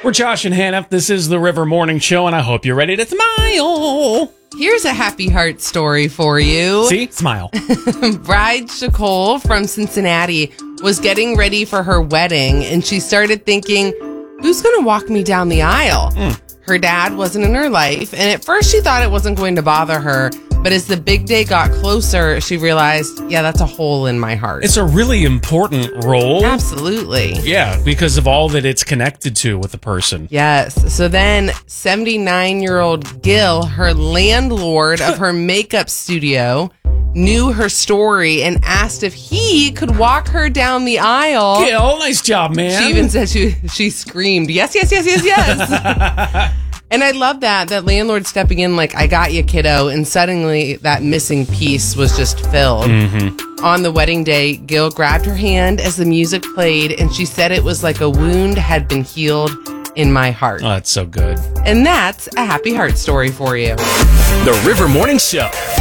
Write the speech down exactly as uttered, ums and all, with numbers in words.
We're Josh and Hannah. This is the River Morning Show, and I hope you're ready to smile. Here's a happy heart story for you. See? Smile. Bride Shacole from Cincinnati was getting ready for her wedding, and she started thinking, who's going to walk me down the aisle? Mm. Her dad wasn't in her life, and at first she thought it wasn't going to bother her. But as the big day got closer, she realized, yeah, that's a hole in my heart. It's a really important role. Absolutely. Yeah, because of all that it's connected to with the person. Yes. So then seventy-nine-year-old Gil, her landlord of her makeup studio, knew her story and asked if he could walk her down the aisle. Gil, nice job, man. She even said she, she screamed, yes, yes, yes, yes, yes. And I love that, that landlord stepping in like, I got you, kiddo. And suddenly that missing piece was just filled. Mm-hmm. On the wedding day, Gil grabbed her hand as the music played, and she said it was like a wound had been healed in my heart. Oh, that's so good. And that's a happy heart story for you. The River Morning Show.